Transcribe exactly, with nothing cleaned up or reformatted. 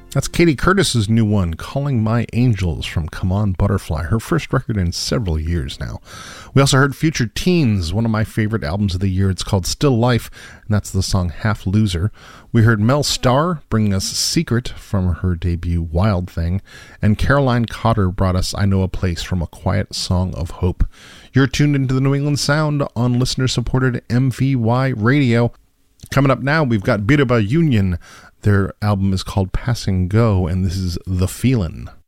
That's Katie Curtis's new one, Calling My Angels, from Come On Butterfly, her first record in several years now. We also heard Future Teens, one of my favorite albums of the year. It's called Still Life, and that's the song Half Loser. We heard Mel Starr bringing us Secret from her debut Wild Thing, and Caroline Cotter brought us I Know a Place from A Quiet Song of Hope. You're tuned into the New England Sound on listener-supported M V Y Radio. Coming up now, we've got Birba Union. Their album is called Pass and Go, and this is The Feelin'.